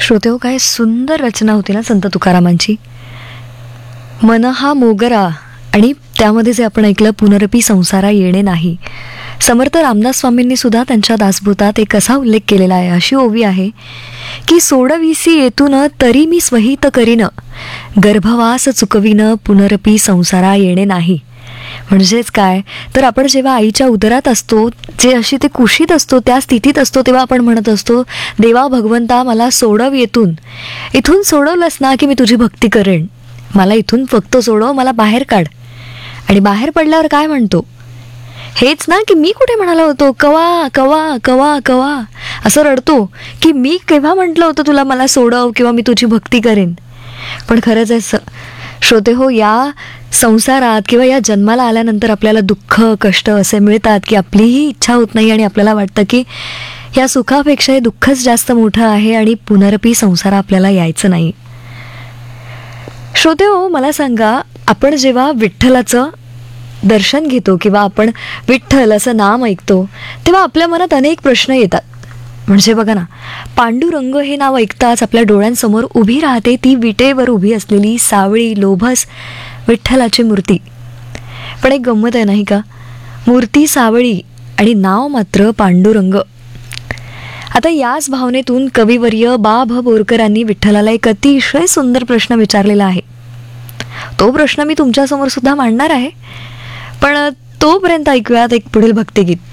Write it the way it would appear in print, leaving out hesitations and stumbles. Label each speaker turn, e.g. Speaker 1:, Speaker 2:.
Speaker 1: श्रोतेहो, काय सुंदर रचना होती ना संत तुकारामांची. मन हा मोगरा आणि त्यामध्ये जे आपण ऐकलं, पुनरपी संसारा येणे नाही. समर्थ रामदास स्वामींनी सुद्धा त्यांच्या दासबोधात एक असा उल्लेख केलेला आहे, अशी ओवी आहे की सोडविसी येतून तरी मी स्वहित करीन, गर्भवास चुकविन पुनरपी संसारा येणे नाही. म्हणजेच काय तर आपण जेव्हा आईच्या उदरात असतो, जे अशी ते कुशीत असतो, त्या स्थितीत असतो, तेव्हा आपण म्हणत असतो, देवा भगवंता मला सोडव येतून, इथून सोडवलंस ना की मी तुझी भक्ती करेन, मला इथून फक्त सोडव, मला बाहेर काढ. आणि बाहेर पडल्यावर काय म्हणतो, हेच ना की मी कुठे म्हणालो होतो, कवा कवा कवा कवा असं रडतो की मी केव्हा म्हटलं होतं तुला मला सोडव किंवा मी तुझी भक्ती करेन. पण खरंच आहे श्रोते हो, या संसारात किंवा या जन्माला आल्यानंतर आपल्याला दुःख कष्ट असे मिळतात की आपलीही इच्छा होत नाही आणि आपल्याला वाटतं की या सुखापेक्षा हे दुःखच जास्त मोठं आहे आणि पुनरपी संसार आपल्याला यायचं नाही. श्रोते हो, मला सांगा, आपण जेव्हा विठ्ठलाचं दर्शन घेतो किंवा आपण विठ्ठल असं नाम ऐकतो तेव्हा आपल्या मनात अनेक प्रश्न येतात. म्हणजे बघा ना, पांडुरंग हे नाव ऐकताच आपल्या डोळ्यांसमोर उभी राहते ती विटेवर उभी असलेली सावळी लोभस विठ्ठलाची मूर्ती. पण एक गंमत आहे नाही का, मूर्ती सावळी आणि नाव मात्र पांडुरंग. आता याच भावनेतून कविवर्य बा भ बोरकरांनी विठ्ठलाला एक अतिशय सुंदर प्रश्न विचारलेला आहे. तो प्रश्न मी तुमच्यासमोर सुद्धा मांडणार आहे, पण तोपर्यंत ऐकूयात एक पुढील भक्तिगीत.